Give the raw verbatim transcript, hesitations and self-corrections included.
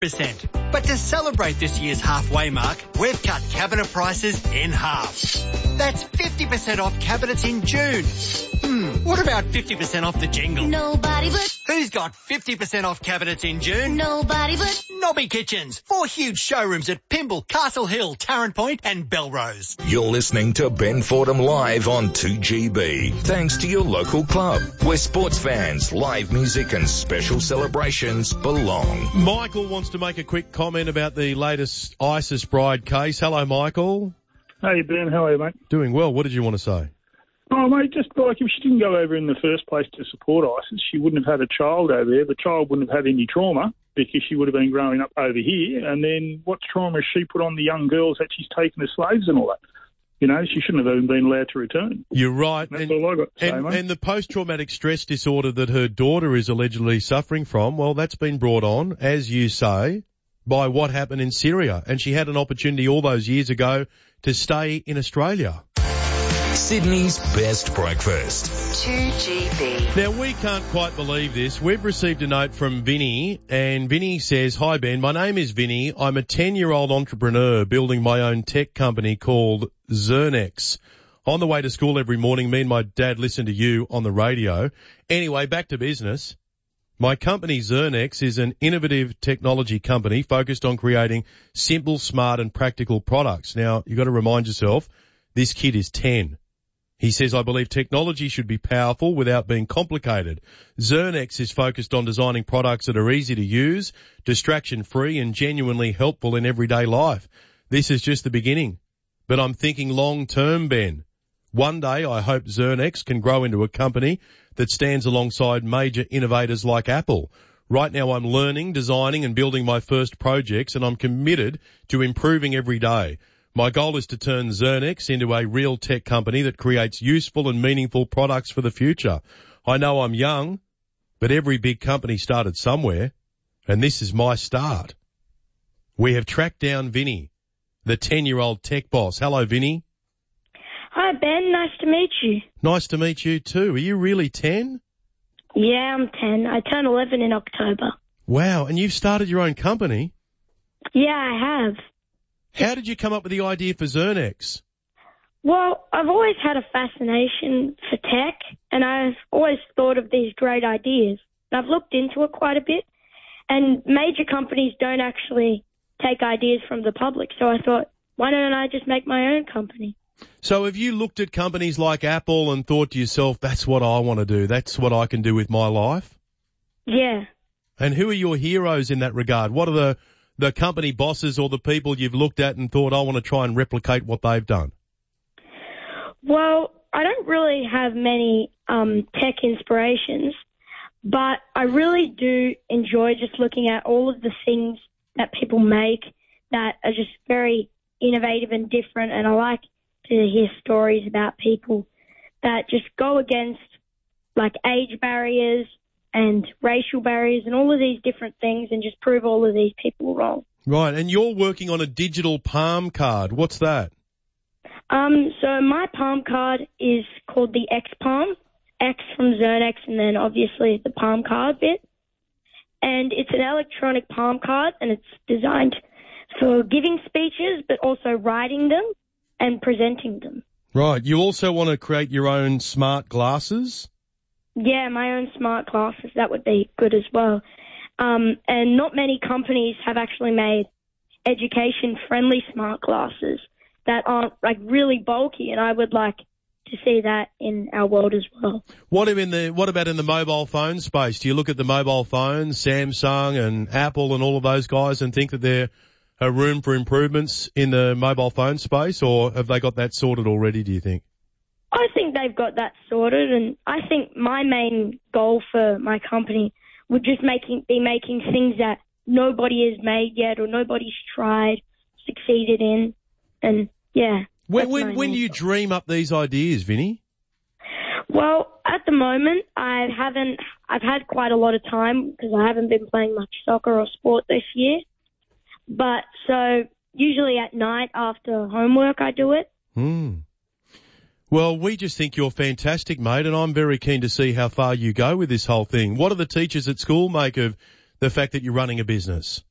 percent. But to celebrate this year's halfway mark, we've cut cabinet prices in half. That's fifty percent off cabinets in June. Hmm, what about fifty percent off the jingle? Nobody but... Who's got fifty percent off cabinets in June? Nobody but... Nobby Kitchens. Four huge showrooms at Pymble, Castle Hill, Tarrant Point and Belrose. You're listening to Ben Fordham Live on two G B. Thanks to your local club, where sports fans, live music and special celebrations belong. Michael wants to make a quick comment about the latest ISIS bride case. Hello, Michael. Hey, Ben. How are you, mate? Doing well. What did you want to say? Oh, mate, just like if she didn't go over in the first place to support ISIS, she wouldn't have had a child over there. The child wouldn't have had any trauma because she would have been growing up over here. And then what trauma has she put on the young girls that she's taken as slaves and all that? You know, she shouldn't have even been allowed to return. You're right. That's and, all I got to say, and, mate. and the post-traumatic stress disorder that her daughter is allegedly suffering from, well, that's been brought on, as you say, by what happened in Syria. And she had an opportunity all those years ago to stay in Australia. Sydney's best breakfast. two G B. Now, we can't quite believe this. We've received a note from Vinny, and Vinny says, "Hi, Ben. My name is Vinny. I'm a ten-year-old entrepreneur building my own tech company called Zernex. On the way to school every morning, me and my dad listen to you on the radio. Anyway, back to business. My company, Zernex, is an innovative technology company focused on creating simple, smart, and practical products." Now, you've got to remind yourself, this kid is ten. He says, "I believe technology should be powerful without being complicated. Zernex is focused on designing products that are easy to use, distraction-free, and genuinely helpful in everyday life. This is just the beginning. But I'm thinking long-term, Ben. One day, I hope Zernex can grow into a company that stands alongside major innovators like Apple. Right now, I'm learning, designing, and building my first projects, and I'm committed to improving every day. My goal is to turn Zernex into a real tech company that creates useful and meaningful products for the future. I know I'm young, but every big company started somewhere, and this is my start." We have tracked down Vinny, the ten-year-old tech boss. Hello, Vinny. Hi, Ben. Nice to meet you. Nice to meet you too. Are you really ten? Yeah, I'm ten. I turn eleven in October. Wow, and you've started your own company? Yeah, I have. How did you come up with the idea for Zernex? Well, I've always had a fascination for tech, and I've always thought of these great ideas. I've looked into it quite a bit, and major companies don't actually take ideas from the public, so I thought, why don't I just make my own company? So have you looked at companies like Apple and thought to yourself, that's what I want to do, that's what I can do with my life? Yeah. And who are your heroes in that regard? What are the the company bosses or the people you've looked at and thought, I want to try and replicate what they've done? Well, I don't really have many um, tech inspirations, but I really do enjoy just looking at all of the things that people make that are just very innovative and different, and I like to hear stories about people that just go against like age barriers and racial barriers and all of these different things and just prove all of these people wrong. Right, and you're working on a digital palm card. What's that? Um, so my palm card is called the X Palm, X from Zernex, and then obviously the palm card bit. And it's an electronic palm card, and it's designed for giving speeches, but also writing them and presenting them. Right, you also want to create your own smart glasses? Yeah, my own smart glasses, that would be good as well. Um, and not many companies have actually made education-friendly smart glasses that aren't like really bulky, and I would like to see that in our world as well. What in the what about in the mobile phone space? Do you look at the mobile phones, Samsung and Apple and all of those guys, and think that there are room for improvements in the mobile phone space, or have they got that sorted already, do you think? I think they've got that sorted, and I think my main goal for my company would just making be making things that nobody has made yet or nobody's tried, succeeded in, and yeah. When when, when do you dream up these ideas, Vinny? Well, at the moment, I haven't. I've had quite a lot of time because I haven't been playing much soccer or sport this year. But so usually at night after homework, I do it. Hmm. Well, we just think you're fantastic, mate, and I'm very keen to see how far you go with this whole thing. What do the teachers at school make of the fact that you're running a business?